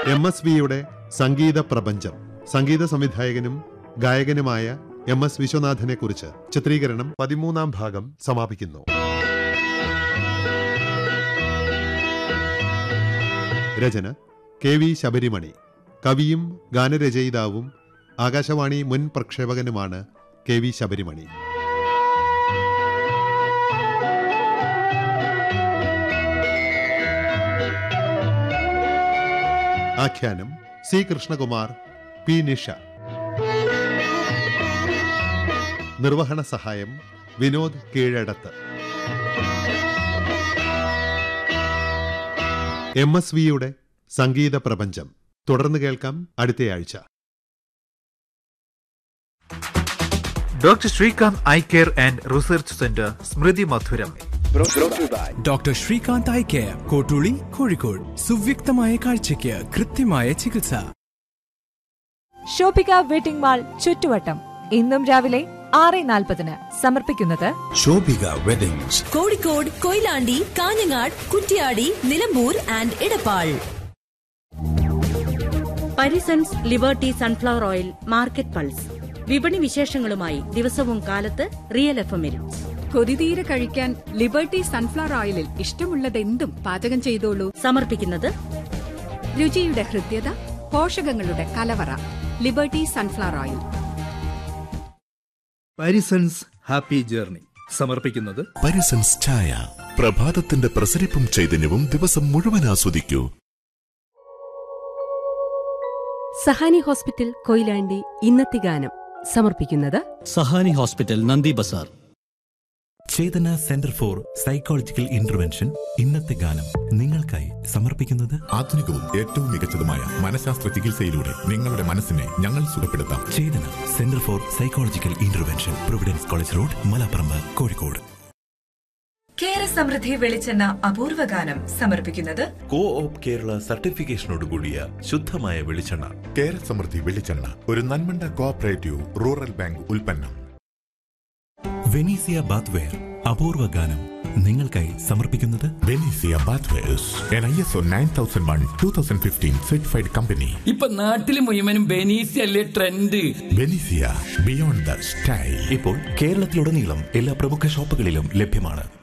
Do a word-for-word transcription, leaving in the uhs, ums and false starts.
M S വിയുടെ സംഗീത പ്രപഞ്ചം. സംഗീത സംവിധായകനും ഗായകനുമായ എം എസ് വിശ്വനാഥനെ കുറിച്ച് ചിത്രീകരണം പതിമൂന്നാം ഭാഗം സമാപിക്കുന്നു. രചന കെ വി ശബരിമണി. കവിയും ഗാനരചയിതാവും ആകാശവാണി മുൻ പ്രക്ഷേപകനുമാണ് കെ വി ശബരിമണി. ആഖ്യാനം സി കൃഷ്ണകുമാർ, പി നിഷ. നിർവഹണ സഹായം വിനോദ് കീഴടത്ത്. എം എസ് വിയുടെ സംഗീത പ്രപഞ്ചം തുടർന്ന് കേൾക്കാം അടുത്തയാഴ്ച. Doctor Srikanth eye care and research centre സ്മൃതി മധുരം. Doctor Srikanth eye care, Kottooli, Kozhikode. സുവ്യക്തമായ കാഴ്ചയ്ക്ക് കൃത്യമായ ചികിത്സ. ഷോപ്പിക വെഡിംഗ് മാൾ ചുറ്റുവട്ടം ഇന്നും രാവിലെ ആറ് നാൽപ്പതിന് സമർപ്പിക്കുന്നത് Shoppika weddings, Kozhikode, Koyilandy, Kanhangad, Kuttiadi, Nilambur and Edappal. Parisons liberty sunflower oil market pulse. വിപണി വിശേഷങ്ങളുമായി ദിവസവും കാലത്ത് റിയൽ എഫ് എമ്മിൽ. കൊതിതീരെ കഴിക്കാൻ ലിബർട്ടി സൺഫ്ലവർ ഓയിലിൽ ഇഷ്ടമുള്ളതെന്തും പാചകം ചെയ്തോളൂ. സമർപ്പിക്കുന്നത് രുചിയുടെ ഹൃദ്യത, പോഷകങ്ങളുടെ കലവറ. Liberty sunflower oil. Parisons happy journey സമർപ്പിക്കുന്നത് പരിസൺസ് ചായ. പ്രഭാതത്തിന്റെ പ്രസരിപ്പും ചൈതന്യവും ദിവസം മുഴുവൻ ആസ്വദിക്കൂ. സഹാനി ഹോസ്പിറ്റൽ കൊയിലാണ്ടി ഇന്നത്തെ ഗാനം സമർപ്പിക്കുന്നത് സഹാനി ഹോസ്പിറ്റൽ നന്ദി ബസാർ. ചേതന സെന്റർ ഫോർ സൈക്കോളജിക്കൽ ഇന്റർവെൻഷൻ ഇന്നത്തെ ഗാനം നിങ്ങൾക്കായി സമർപ്പിക്കുന്നത് ആധുനികവും ഏറ്റവും മികച്ചതുമായ മനഃശാസ്ത്ര ചികിത്സയിലൂടെ നിങ്ങളുടെ മനസ്സിനെ ഞങ്ങൾ സുഖപ്പെടുത്താം. ചേതന centre for psychological intervention, Providence college road, Malaparamba, Kozhikode. കേര സമൃദ്ധി വെളിച്ചെണ്ണ അപൂർവ ഗാനം സമർപ്പിക്കുന്നത് കോ ഓപ്പ് കേരള സർട്ടിഫിക്കേഷനോടുകൂടിയ ശുദ്ധമായ വെളിച്ചെണ്ണ. കേര സമൃദ്ധി വെളിച്ചെണ്ണ ഒരു നന്മണ്ട കോഓപ്പറേറ്റീവ് റൂറൽ ബാങ്ക് ഉൽപ്പന്നം. വെനീസിയ ബാത്ത്വെയർ അപൂർവ ഗാനം നിങ്ങൾക്കായി സമർപ്പിക്കുന്നത് Venezia ബാത്ത്വെയർസ്, N I S O nine thousand one two thousand fifteen certified company. ഇപ്പൊ നാട്ടിൽ മുഴുവനും ബെനീസിയ അല്ലേ trend. Venezia beyond the style ഇപ്പോൾ കേരളത്തിലുടനീളം എല്ലാ പ്രമുഖ ഷോപ്പുകളിലും ലഭ്യമാണ്.